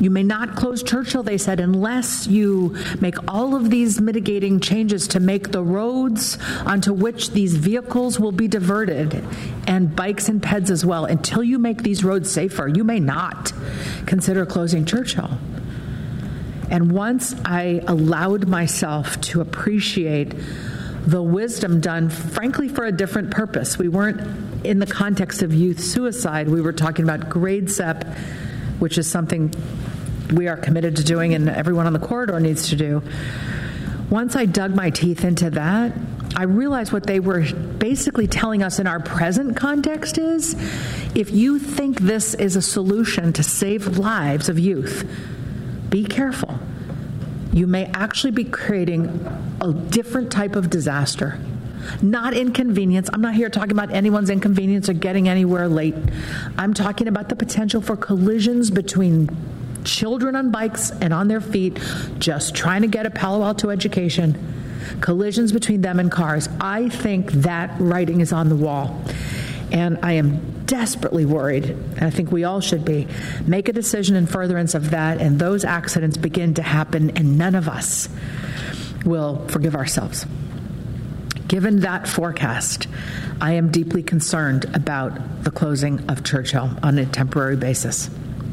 You may not close Churchill, they said, unless you make all of these mitigating changes to make the roads onto which these vehicles will be diverted, and bikes and peds as well. Until you make these roads safer, you may not consider closing Churchill. And once I allowed myself to appreciate the wisdom done, frankly, for a different purpose. We weren't in the context of youth suicide. We were talking about grade SEP, which is something we are committed to doing and everyone on the corridor needs to do. Once I dug my teeth into that, I realized what they were basically telling us in our present context is, if you think this is a solution to save lives of youth, be careful. You may actually be creating a different type of disaster. Not inconvenience. I'm not here talking about anyone's inconvenience or getting anywhere late. I'm talking about the potential for collisions between children on bikes and on their feet, just trying to get a Palo Alto education, collisions between them and cars. I think that writing is on the wall. And I am desperately worried, and I think we all should be, make a decision in furtherance of that, and those accidents begin to happen, and none of us will forgive ourselves. Given that forecast, I am deeply concerned about the closing of Churchill on a temporary basis.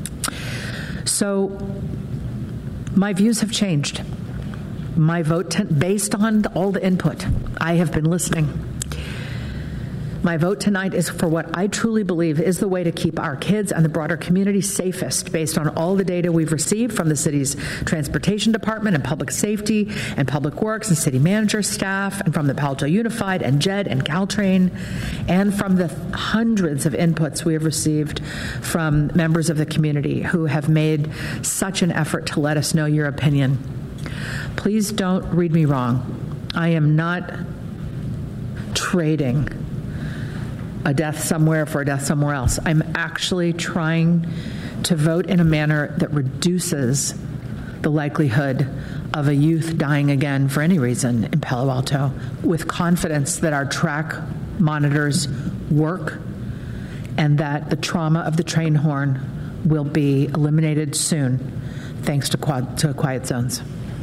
So my views have changed. My vote, based on all the input, I have been listening. My vote tonight is for what I truly believe is the way to keep our kids and the broader community safest, based on all the data we've received from the city's transportation department and public safety and public works and city manager staff, and from the Palo Alto Unified and JED and Caltrain, and from the hundreds of inputs we have received from members of the community who have made such an effort to let us know your opinion. Please don't read me wrong. I am not trading a death somewhere for a death somewhere else. I'm actually trying to vote in a manner that reduces the likelihood of a youth dying again for any reason in Palo Alto, with confidence that our track monitors work and that the trauma of the train horn will be eliminated soon, thanks to quiet zones.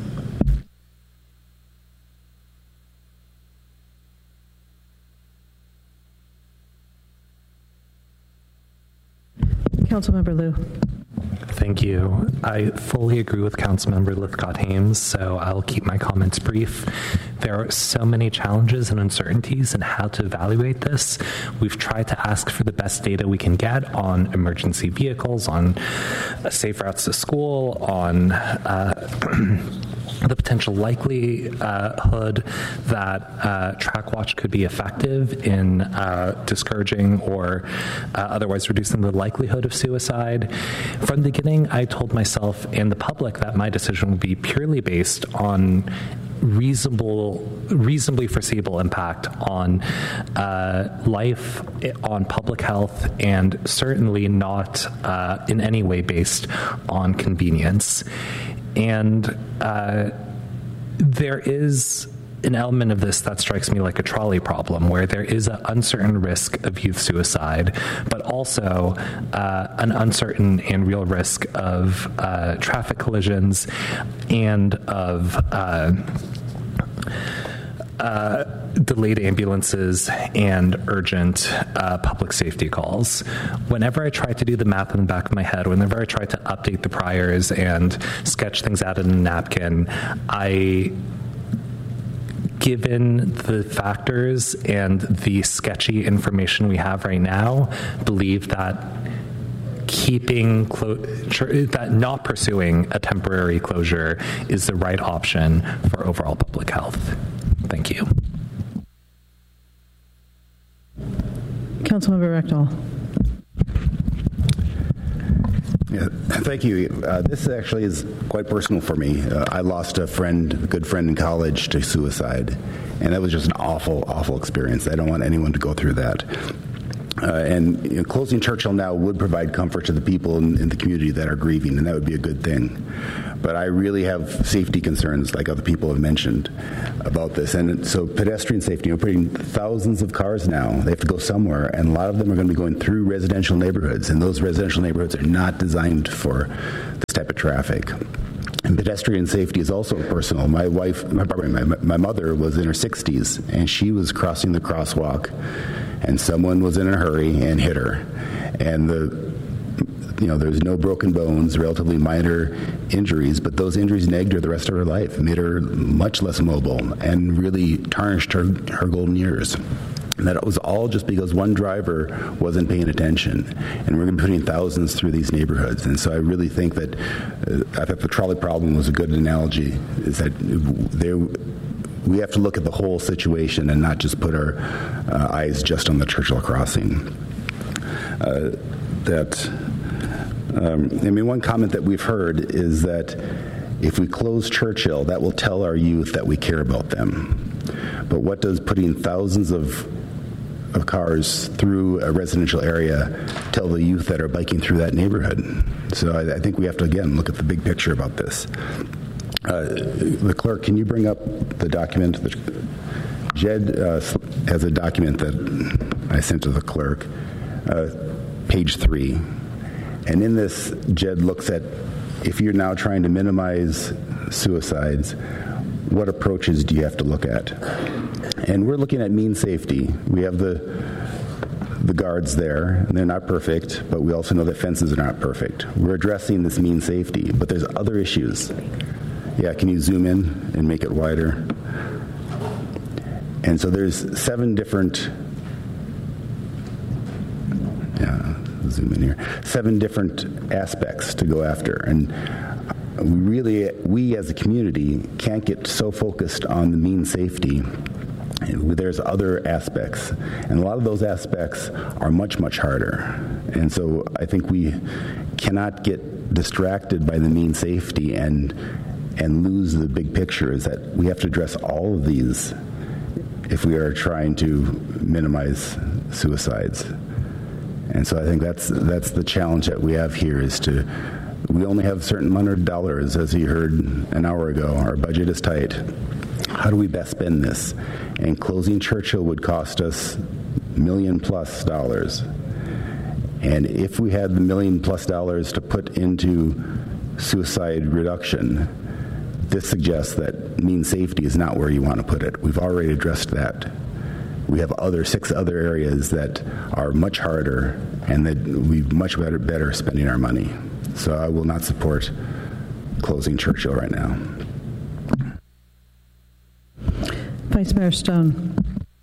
Councilmember Liu. Thank you. I fully agree with Councilmember Lithcott-Hames, so I'll keep my comments brief. There are so many challenges and uncertainties in how to evaluate this. We've tried to ask for the best data we can get on emergency vehicles, on safe routes to school, on the potential likelihood that TrackWatch could be effective in discouraging or otherwise reducing the likelihood of suicide. From the beginning, I told myself and the public that my decision would be purely based on reasonably foreseeable impact on life, on public health, and certainly not in any way based on convenience. And there is an element of this that strikes me like a trolley problem, where there is an uncertain risk of youth suicide, but also an uncertain and real risk of traffic collisions and of delayed ambulances and urgent public safety calls. Whenever I try to do the math in the back of my head, whenever I try to update the priors and sketch things out in a napkin, given the factors and the sketchy information we have right now, believe that that not pursuing a temporary closure is the right option for overall public health. Thank you. Councilmember Rectal. Yeah, thank you. This actually is quite personal for me. I lost a good friend in college to suicide, and that was just an awful, awful experience. I don't want anyone to go through that. And closing Churchill now would provide comfort to the people in the community that are grieving, and that would be a good thing. But I really have safety concerns, like other people have mentioned, about this. And so pedestrian safety, we're putting thousands of cars now. They have to go somewhere, and a lot of them are going to be going through residential neighborhoods, and those residential neighborhoods are not designed for this type of traffic. And pedestrian safety is also personal. My mother was in her 60s, and she was crossing the crosswalk, and someone was in a hurry and hit her. And there's no broken bones, relatively minor injuries, but those injuries nagged her the rest of her life, made her much less mobile, and really tarnished her golden years. And that was all just because one driver wasn't paying attention. And we're going to be putting thousands through these neighborhoods. And so I really think that I thought the trolley problem was a good analogy, is that we have to look at the whole situation and not just put our eyes just on the Churchill crossing. One comment that we've heard is that if we close Churchill, that will tell our youth that we care about them. But what does putting thousands of cars through a residential area tell the youth that are biking through that neighborhood? So I think we have to, again, look at the big picture about this. The clerk, can you bring up the document? Jed has a document that I sent to the clerk, page 3. And in this, Jed looks at, if you're now trying to minimize suicides, what approaches do you have to look at? And we're looking at mean safety. We have the guards there, and they're not perfect, but we also know that fences are not perfect. We're addressing this mean safety, but there's other issues. Yeah, can you zoom in and make it wider? And so there's 7 different, zoom in here, 7 different aspects to go after. And we as a community can't get so focused on the mean safety. There's other aspects, and a lot of those aspects are much, much harder. And so I think we cannot get distracted by the mean safety and lose the big picture, is that we have to address all of these if we are trying to minimize suicides. And so I think that's the challenge that we have here, is we only have a certain amount of dollars, as you heard an hour ago. Our budget is tight. How do we best spend this? And closing Churchill would cost us $1 million+. And if we had the $1 million+ to put into suicide reduction, this suggests that mean safety is not where you want to put it. We've already addressed that. We have 6 other areas that are much harder, and that we much better spending our money. So I will not support closing Churchill right now. Vice Mayor Stone.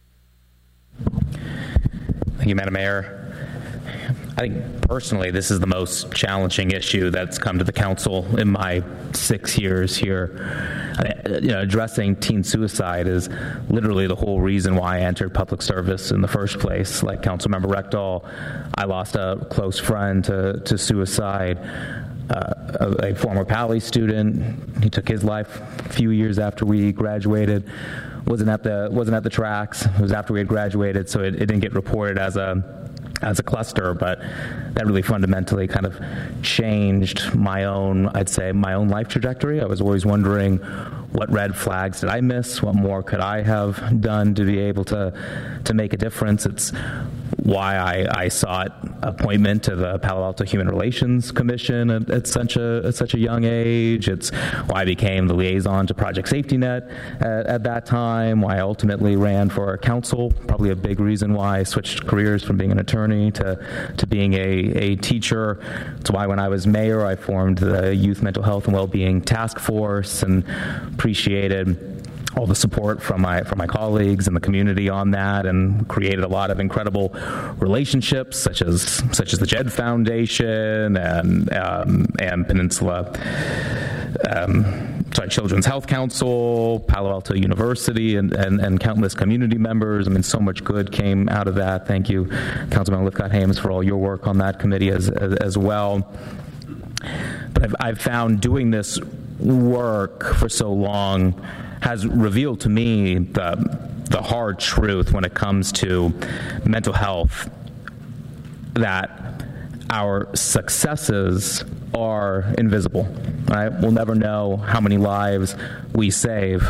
Thank you, Madam Mayor. I think personally this is the most challenging issue that's come to the council in my 6 years here. Addressing teen suicide is literally the whole reason why I entered public service in the first place. Like Councilmember Rectal, I lost a close friend to suicide. A former Pali student, he took his life a few years after we graduated. Wasn't at the tracks. It was after we had graduated, so it didn't get reported as a cluster, but that really fundamentally kind of changed my own life trajectory. I was always wondering, what red flags did I miss? What more could I have done to be able to make a difference? It's why I sought appointment to the Palo Alto Human Relations Commission at such a young age. It's why I became the liaison to Project Safety Net at that time, why I ultimately ran for council, probably a big reason why I switched careers from being an attorney to being a teacher. It's why when I was mayor, I formed the Youth Mental Health and Wellbeing Task Force and appreciated all the support from my colleagues and the community on that, and created a lot of incredible relationships, such as the Jed Foundation and Peninsula Children's Health Council, Palo Alto University, and countless community members. I mean, so much good came out of that. Thank you, Councilman Lithcott-Hames, for all your work on that committee as well. But I've found doing this work for so long has revealed to me the hard truth when it comes to mental health that our successes are invisible, right? We'll never know how many lives we save,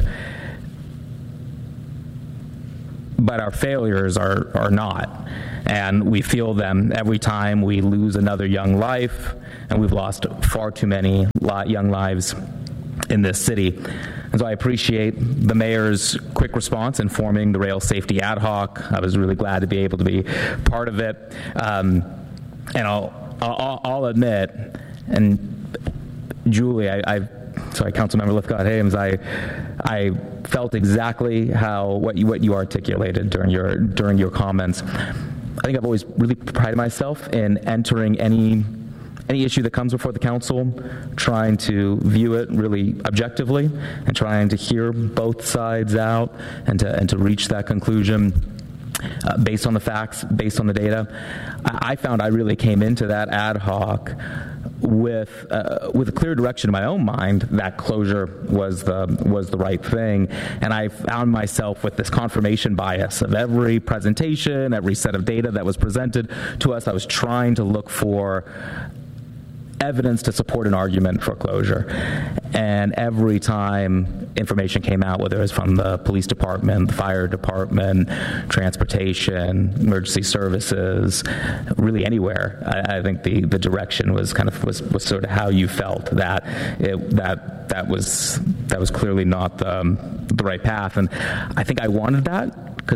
but our failures are not. And we feel them every time we lose another young life, and we've lost far too many young lives in this city. And so I appreciate the mayor's quick response in forming the rail safety ad hoc. I was really glad to be able to be part of it. And I'll admit, and Julie, Councilmember Lithcott-Hames, I felt exactly what you articulated during your comments. I think I've always really prided myself in entering any issue that comes before the council, trying to view it really objectively and trying to hear both sides out and to reach that conclusion based on the facts, based on the data. I found I really came into that ad hoc with a clear direction in my own mind that closure was the right thing, and I found myself with this confirmation bias of every presentation, every set of data that was presented to us. I was trying to look for evidence to support an argument for closure. And every time information came out, whether it was from the police department, the fire department, transportation, emergency services, really anywhere, I think the direction was was sort of how you felt that that was clearly not the right path. And I think I wanted that because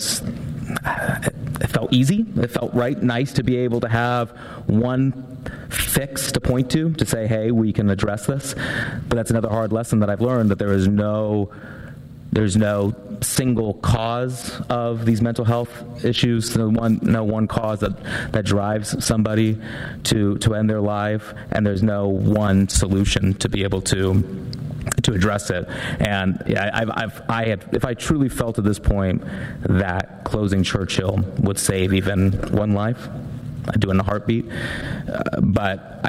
it felt easy. It felt nice to be able to have one fix to point to say, hey, we can address this. But that's another hard lesson that I've learned, that there's no single cause of these mental health issues, no one cause that drives somebody to end their life, and there's no one solution to be able to address it. And if I truly felt at this point that closing Churchill would save even one life, I'd do it in a heartbeat. But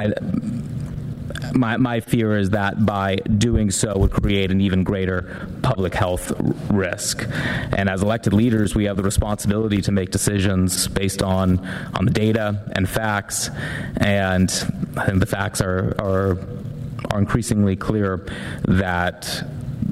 my fear is that by doing so would create an even greater public health risk. And as elected leaders, we have the responsibility to make decisions based on the data and facts. And I think the facts are increasingly clear that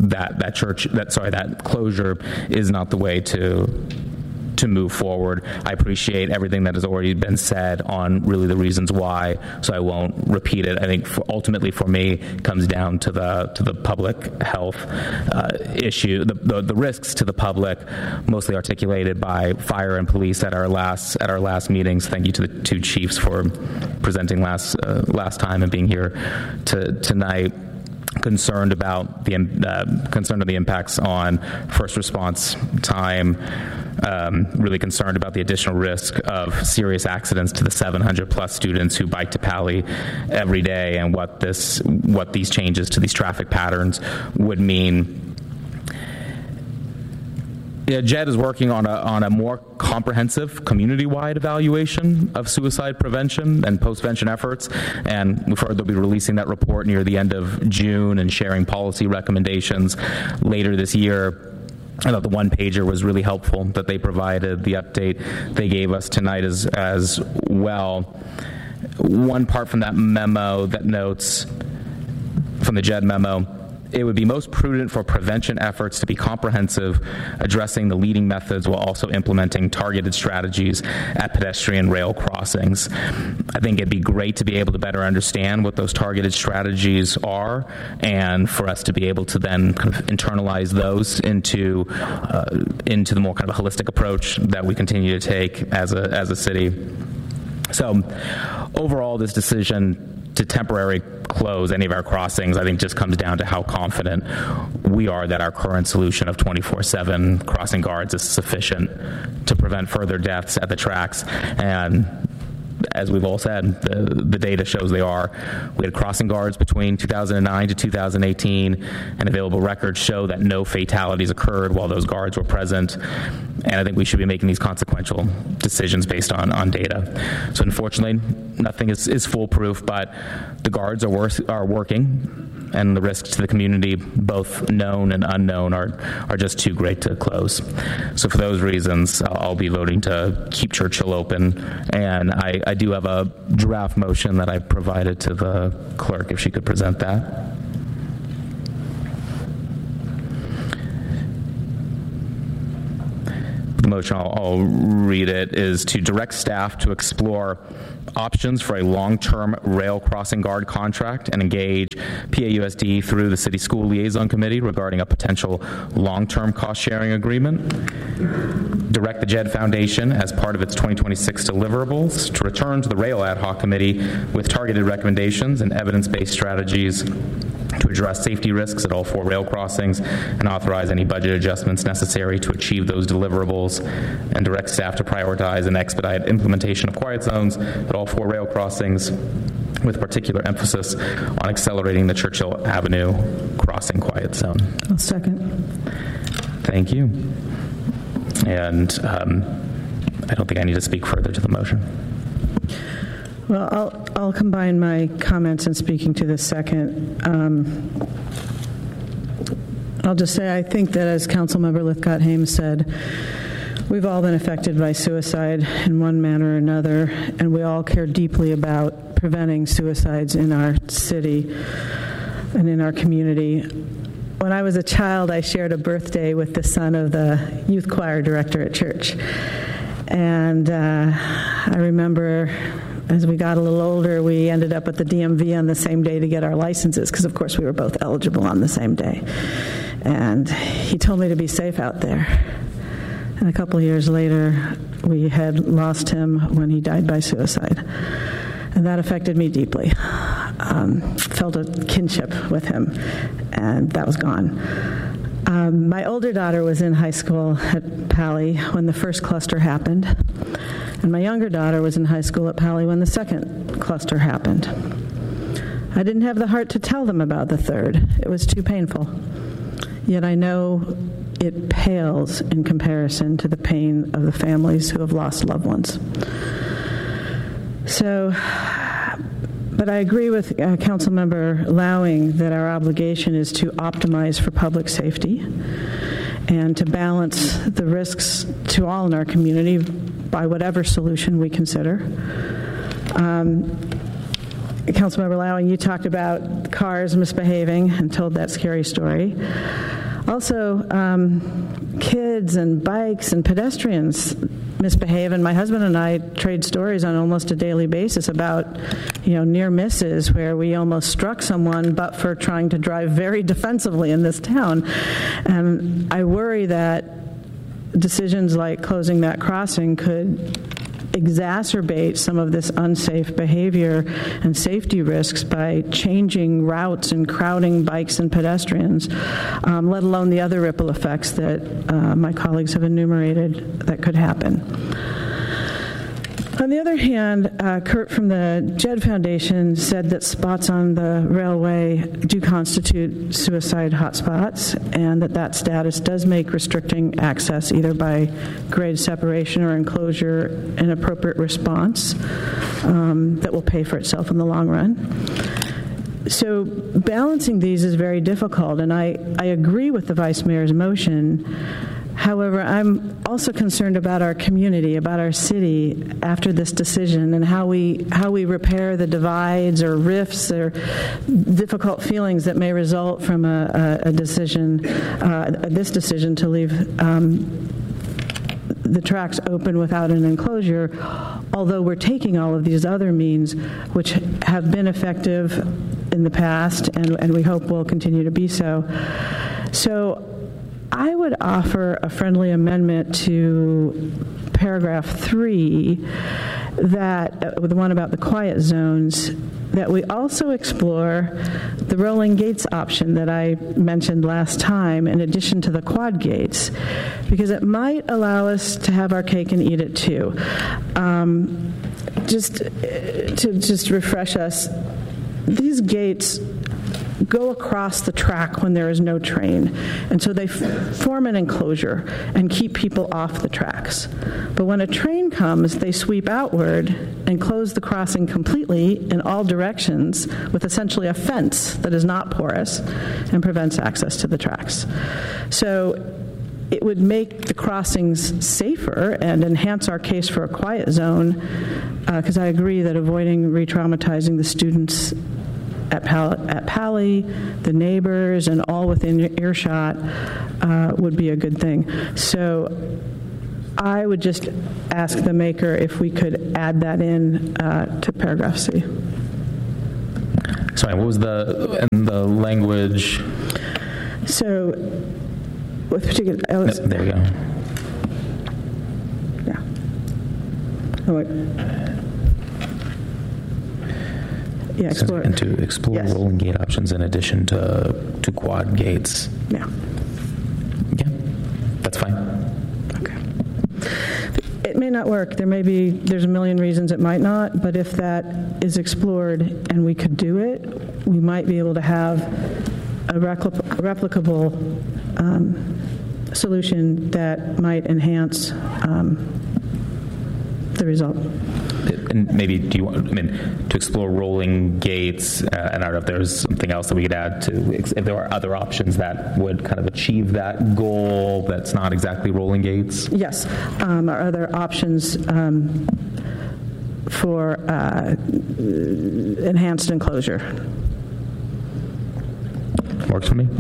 closure is not the way to move forward. I appreciate everything that has already been said on really the reasons why, so I won't repeat it. I think ultimately for me it comes down to the public health issue, the risks to the public, mostly articulated by fire and police at our last meetings. Thank you to the two chiefs for presenting last time and being here tonight. Concerned about the impacts on first response time. Really concerned about the additional risk of serious accidents to the 700 plus students who bike to Pali every day, and what these changes to these traffic patterns would mean. JED is working on a more comprehensive community-wide evaluation of suicide prevention and post-vention efforts, and we've heard they'll be releasing that report near the end of June and sharing policy recommendations later this year. I thought the one-pager was really helpful that they provided, the update they gave us tonight as well. One part from that memo that notes, from the JED memo, it would be most prudent for prevention efforts to be comprehensive, addressing the leading methods while also implementing targeted strategies at pedestrian rail crossings. I think it'd be great to be able to better understand what those targeted strategies are, and for us to be able to then kind of internalize those into the more kind of a holistic approach that we continue to take as a city. So overall, this decision to temporarily close any of our crossings, I think, just comes down to how confident we are that our current solution of 24/7 crossing guards is sufficient to prevent further deaths at the tracks. And as we've all said, the data shows they are. We had crossing guards between 2009 to 2018, and available records show that no fatalities occurred while those guards were present. And I think we should be making these consequential decisions based on data. So unfortunately, nothing is foolproof, but the guards are working, and the risks to the community, both known and unknown, are just too great to close. So for those reasons, I'll be voting to keep Churchill open, and I do have a draft motion that I provided to the clerk, if she could present that. The motion, I'll read it, is to direct staff to explore options for a long-term rail crossing guard contract and engage PAUSD through the City School Liaison Committee regarding a potential long-term cost-sharing agreement. Direct the JED Foundation, as part of its 2026 deliverables, to return to the Rail Ad Hoc Committee with targeted recommendations and evidence-based strategies to address safety risks at all 4 rail crossings and authorize any budget adjustments necessary to achieve those deliverables, and direct staff to prioritize and expedite implementation of quiet zones at all 4 rail crossings, with particular emphasis on accelerating the Churchill Avenue crossing quiet zone. I'll second. Thank you. And I don't think I need to speak further to the motion. Well, I'll combine my comments in speaking to the second. I'll just say I think that, as Councilmember Lithcott-Hames said, we've all been affected by suicide in one manner or another, and we all care deeply about preventing suicides in our city and in our community. When I was a child, I shared a birthday with the son of the youth choir director at church. And I remember as we got a little older, we ended up at the DMV on the same day to get our licenses, because of course we were both eligible on the same day. And he told me to be safe out there. And a couple of years later, we had lost him when he died by suicide. And that affected me deeply. Felt a kinship with him, and that was gone. My older daughter was in high school at Pali when the first cluster happened, and my younger daughter was in high school at Pali when the second cluster happened. I didn't have the heart to tell them about the third. It was too painful. Yet I know it pales in comparison to the pain of the families who have lost loved ones. So, but I agree with Councilmember Lowing that our obligation is to optimize for public safety and to balance the risks to all in our community by whatever solution we consider. Councilmember Lowing, you talked about cars misbehaving and told that scary story. Also, kids and bikes and pedestrians misbehave, and my husband and I trade stories on almost a daily basis about, near misses where we almost struck someone but for trying to drive very defensively in this town. And I worry that decisions like closing that crossing could exacerbate some of this unsafe behavior and safety risks by changing routes and crowding bikes and pedestrians, let alone the other ripple effects that my colleagues have enumerated that could happen. On the other hand, Kurt from the JED Foundation said that spots on the railway do constitute suicide hotspots, and that status does make restricting access either by grade separation or enclosure an appropriate response that will pay for itself in the long run. So balancing these is very difficult, and I agree with the Vice Mayor's motion. However, I'm also concerned about our community, about our city after this decision, and how we repair the divides or rifts or difficult feelings that may result from a decision, this decision to leave the tracks open without an enclosure, although we're taking all of these other means which have been effective in the past and we hope will continue to be so. So I would offer a friendly amendment to paragraph 3, that the one about the quiet zones, that we also explore the rolling gates option that I mentioned last time in addition to the quad gates, because it might allow us to have our cake and eat it too. Just to refresh us, these gates go across the track when there is no train. And so they form an enclosure and keep people off the tracks. But when a train comes, they sweep outward and close the crossing completely in all directions with essentially a fence that is not porous and prevents access to the tracks. So it would make the crossings safer and enhance our case for a quiet zone, because I agree that avoiding re-traumatizing the students at Pali, the neighbors, and all within earshot would be a good thing. So I would just ask the maker if we could add that in to paragraph C. Sorry, what was the language? So, with particular, there you go. Yeah. Oh, wait. Yeah, explore. And to explore Yes. rolling gate options in addition to quad gates. Yeah. Yeah, that's fine. Okay. It may not work. There's a million reasons it might not, but if that is explored and we could do it, we might be able to have a replicable solution that might enhance the result. And maybe to explore rolling gates, and I don't know if there's something else that we could add to, if there are other options that would kind of achieve that goal that's not exactly rolling gates? Yes. Our other options for enhanced enclosure. Works for me.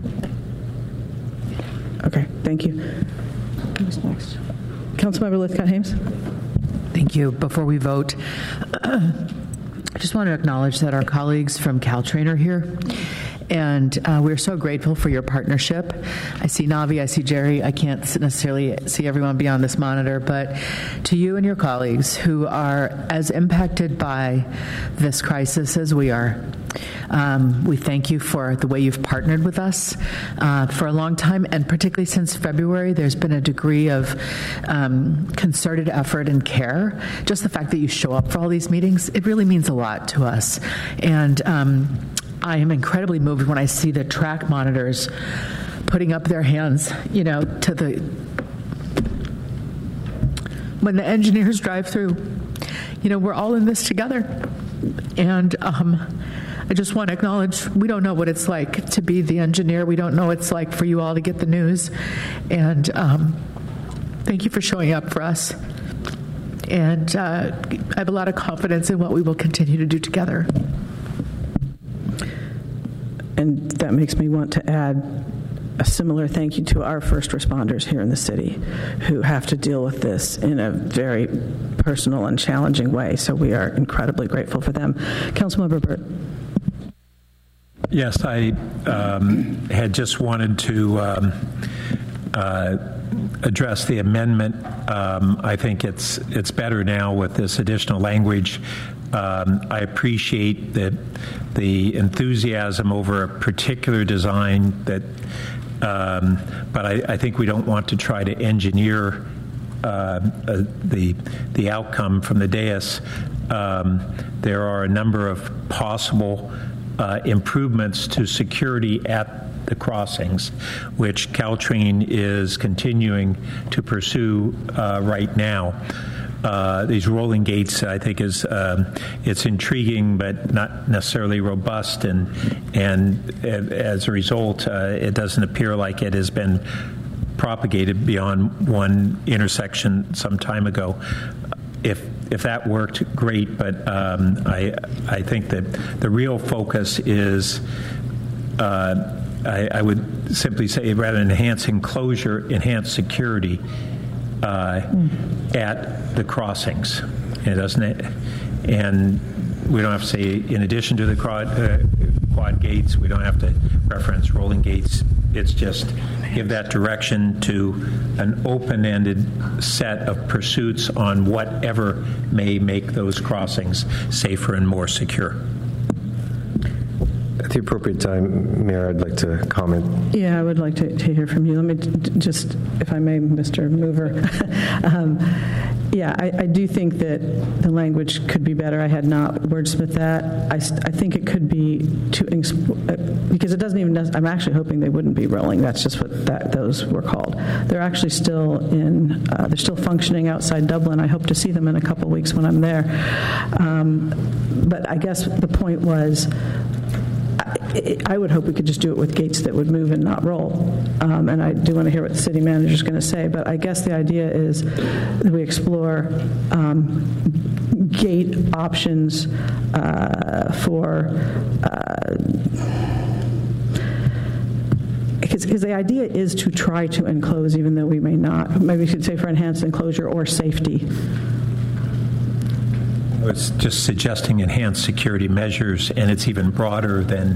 Okay, thank you. Who's next? Councilmember Lithcott-Hames. Thank you. Before we vote, I just want to acknowledge that our colleagues from Caltrain are here, and we're so grateful for your partnership. I see Navi, I see Jerry. I can't necessarily see everyone beyond this monitor, but to you and your colleagues who are as impacted by this crisis as we are, we thank you for the way you've partnered with us for a long time, and particularly since February, there's been a degree of concerted effort and care. Just the fact that you show up for all these meetings, it really means a lot to us. And I am incredibly moved when I see the track monitors putting up their hands, to when the engineers drive through. We're all in this together. And I just want to acknowledge, we don't know what it's like to be the engineer. We don't know what it's like for you all to get the news. And thank you for showing up for us. And I have a lot of confidence in what we will continue to do together. And that makes me want to add a similar thank you to our first responders here in the city who have to deal with this in a very personal and challenging way. So we are incredibly grateful for them. Councilmember Burt. Yes, I had just wanted to address the amendment. I think it's better now with this additional language. I appreciate the enthusiasm over a particular design but I think we don't want to try to engineer the outcome from the dais. There are a number of possible improvements to security at the crossings, which Caltrain is continuing to pursue right now. These rolling gates, I think, it's intriguing, but not necessarily robust, and as a result, it doesn't appear like it has been propagated beyond one intersection some time ago. If that worked, great, but I think that the real focus is, I would simply say, rather than enhance enclosure, enhance security at the crossings. It doesn't, and we don't have to say in addition to the quad gates. We don't have to reference rolling gates. It's just give that direction to an open-ended set of pursuits on whatever may make those crossings safer and more secure. At the appropriate time, Mayor, I'd like to comment. Yeah, I would like to hear from you. Let me just, if I may, Mr. Mover. Yeah, I do think that the language could be better. I had not wordsmithed that. I think it could be because it doesn't even. I'm actually hoping they wouldn't be rolling. That's just what those were called. They're actually still in. They're still functioning outside Dublin. I hope to see them in a couple of weeks when I'm there. But I guess the point was, I would hope we could just do it with gates that would move and not roll. And I do want to hear what the city manager is going to say, but I guess the idea is that we explore gate options because the idea is to try to enclose, even though we may not. Maybe we should say for enhanced enclosure or safety. It's just suggesting enhanced security measures, and it's even broader than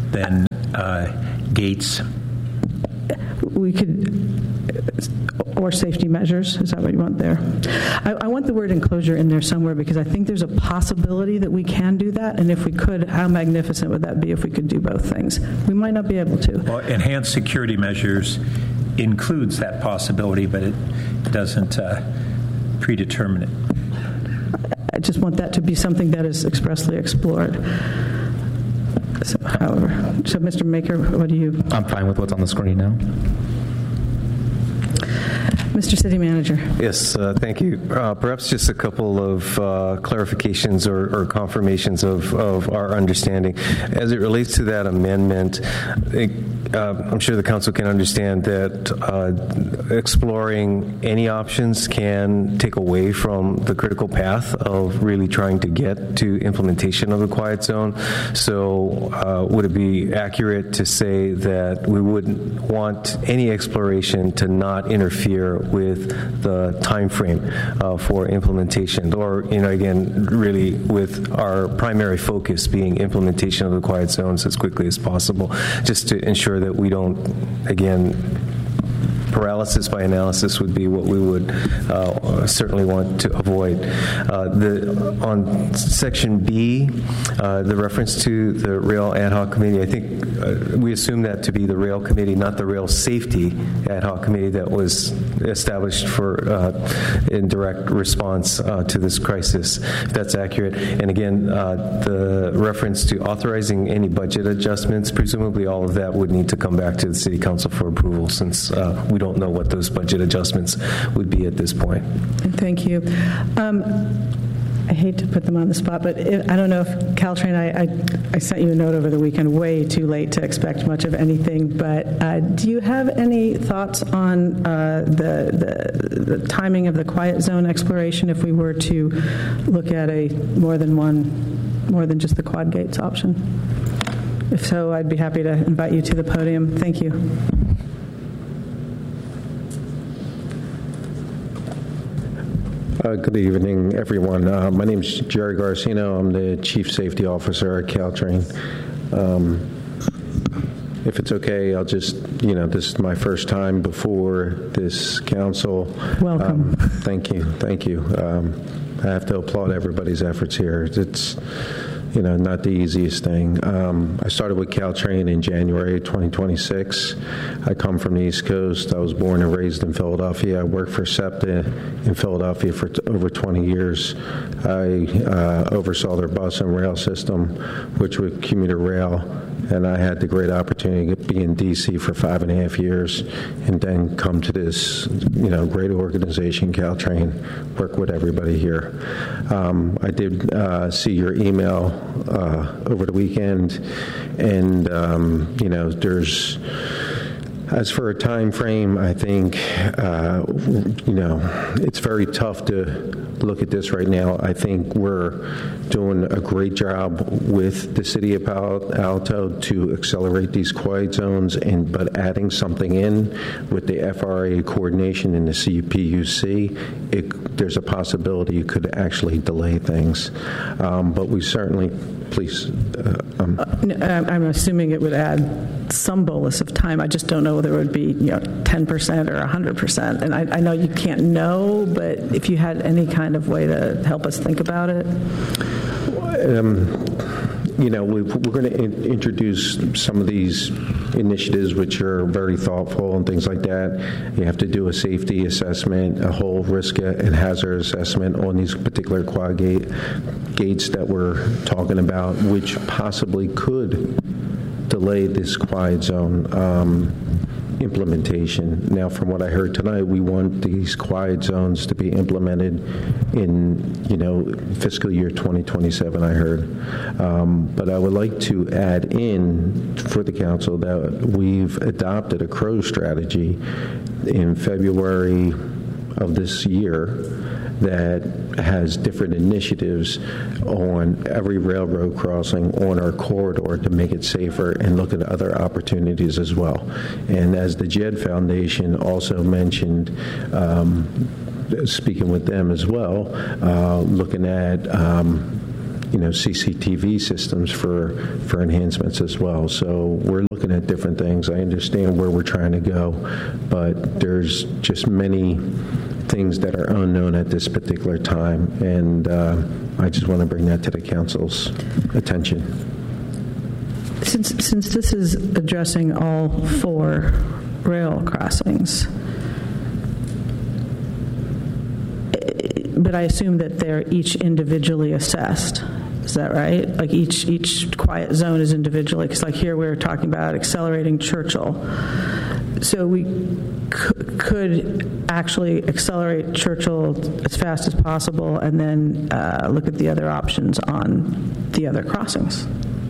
gates. We could, or safety measures. Is that what you want there? I want the word enclosure in there somewhere because I think there's a possibility that we can do that, and if we could, how magnificent would that be if we could do both things? We might not be able to. Well, enhanced security measures includes that possibility, but it doesn't predetermine it. I just want that to be something that is expressly explored. So, Mr. Maker, what do you? I'm fine with what's on the screen now. Mr. City Manager. Yes, thank you. Perhaps just a couple of clarifications or confirmations of our understanding. As it relates to that amendment, I'm sure the council can understand that exploring any options can take away from the critical path of really trying to get to implementation of the quiet zone. So would it be accurate to say that we wouldn't want any exploration to not interfere with the time frame for implementation, or again, really with our primary focus being implementation of the quiet zones as quickly as possible, just to ensure that we don't, again, paralysis by analysis would be what we would certainly want to avoid. On Section B, the reference to the Rail Ad Hoc Committee, I think we assume that to be the Rail Committee, not the Rail Safety Ad Hoc Committee that was established in direct response to this crisis, if that's accurate. And again, the reference to authorizing any budget adjustments, presumably all of that would need to come back to the City Council for approval, since we don't know what those budget adjustments would be at this point. Thank you. I hate to put them on the spot, but I don't know if Caltrain, I sent you a note over the weekend, way too late to expect much of anything, but do you have any thoughts on the timing of the quiet zone exploration if we were to look at more than just the quad gates option? If so, I'd be happy to invite you to the podium. Thank you. Good evening, everyone. My name is Jerry Garcino. I'm the Chief Safety Officer at Caltrain. If it's okay, I'll just, this is my first time before this council. Welcome. Thank you. I have to applaud everybody's efforts here. It's, not the easiest thing. I started with Caltrain in January 2026. I come from the East Coast. I was born and raised in Philadelphia. I worked for SEPTA in Philadelphia for over 20 years. I oversaw their bus and rail system, which was commuter rail, and I had the great opportunity to be in D.C. for 5.5 years and then come to this, great organization, Caltrain, work with everybody here. I did see your email over the weekend, and there's, as for a time frame, I think it's very tough to look at this right now. I think we're doing a great job with the City of Palo Alto to accelerate these quiet zones, but adding something in with the FRA coordination and the CPUC, there's a possibility it could actually delay things. But we certainly, please. I'm assuming it would add some bolus of time. I just don't know whether it would be 10% or 100%. And I know you can't know, but if you had any kind of way to help us think about it. we're going to introduce some of these initiatives which are very thoughtful and things like that. You have to do a safety assessment, a whole risk and hazard assessment on these particular quad gates that we're talking about, which possibly could delay this quiet zone implementation. Now, from what I heard tonight, we want these quiet zones to be implemented in, fiscal year 2027, I heard. But I would like to add in for the council that we've adopted a CROW strategy in February of this year that has different initiatives on every railroad crossing on our corridor to make it safer and look at other opportunities as well. And as the JED Foundation also mentioned, speaking with them as well, looking at CCTV systems for enhancements as well. So we're looking at different things. I understand where we're trying to go, but there's just many things that are unknown at this particular time, and I just want to bring that to the council's attention. Since this is addressing all 4 rail crossings, but I assume that they're each individually assessed. Is that right? Like each quiet zone is individually, because like here we're talking about accelerating Churchill. So we could actually accelerate Churchill as fast as possible and then look at the other options on the other crossings,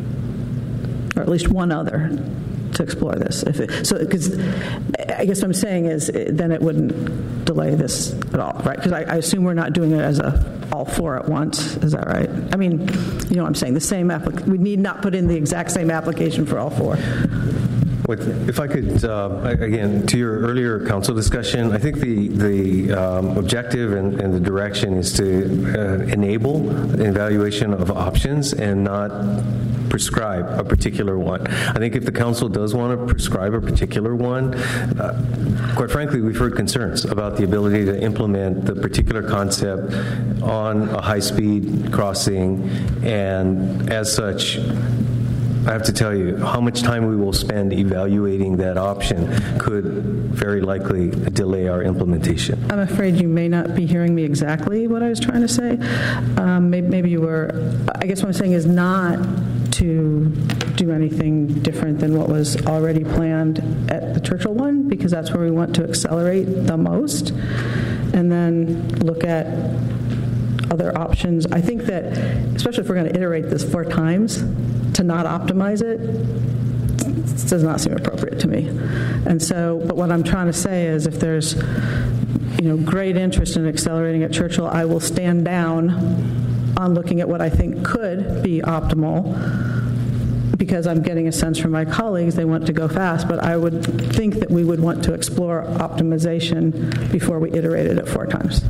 or at least one other to explore this. Because I guess what I'm saying is then it wouldn't delay this at all, right? Because I assume we're not doing it as all 4 at once. Is that right? I mean, you know what I'm saying? The same we need not put in the exact same application for all 4. If I could, again, to your earlier council discussion, I think the objective and the direction is to enable an evaluation of options and not prescribe a particular one. I think if the council does want to prescribe a particular one, quite frankly, we've heard concerns about the ability to implement the particular concept on a high-speed crossing, and as such, I have to tell you, how much time we will spend evaluating that option could very likely delay our implementation. I'm afraid you may not be hearing me exactly what I was trying to say. Maybe you were. I guess what I'm saying is not to do anything different than what was already planned at the Churchill one, because that's where we want to accelerate the most, and then look at other options. I think that, especially if we're going to iterate this 4 times, to not optimize it does not seem appropriate to me. And so, but what I'm trying to say is if there's, great interest in accelerating at Churchill, I will stand down on looking at what I think could be optimal, because I'm getting a sense from my colleagues they want to go fast, but I would think that we would want to explore optimization before we iterate it at 4 times.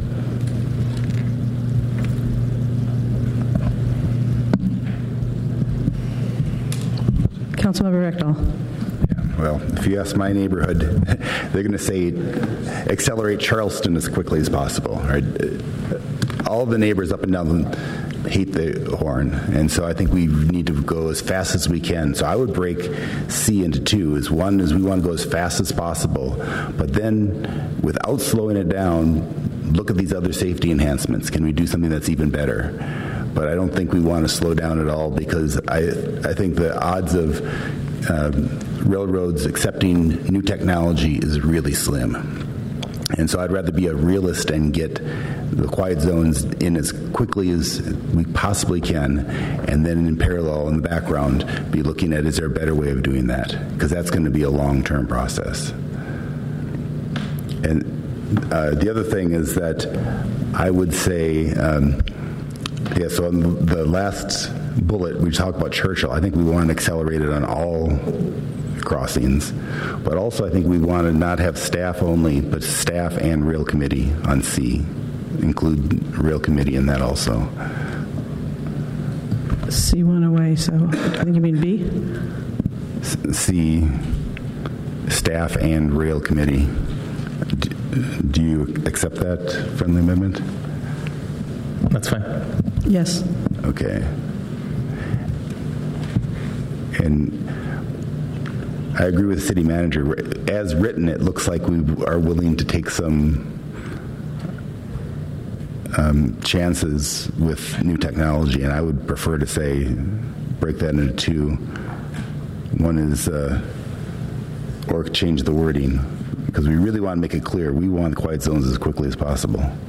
Councilmember Rickdahl. Yeah, well, if you ask my neighborhood, they're going to say accelerate Charleston as quickly as possible. Right? All the neighbors up and down hate the horn, and so I think we need to go as fast as we can. So I would break C into 2. One is we want to go as fast as possible, but then without slowing it down, look at these other safety enhancements. Can we do something that's even better? But I don't think we want to slow down at all, because I think the odds of railroads accepting new technology is really slim. And so I'd rather be a realist and get the quiet zones in as quickly as we possibly can, and then in parallel, in the background, be looking at, is there a better way of doing that? Because that's going to be a long-term process. And the other thing is that I would say, so on the last bullet, we talked about Churchill. I think we want to accelerate it on all crossings, but also I think we want to not have staff only, but staff and rail committee on C. Include rail committee in that also. C went away, so I think you mean B? C, staff and rail committee. Do you accept that friendly amendment? That's fine. Yes. Okay. And I agree with the city manager. As written, it looks like we are willing to take some chances with new technology, and I would prefer to say break that into two. One is, or change the wording, because we really want to make it clear we want quiet zones as quickly as possible.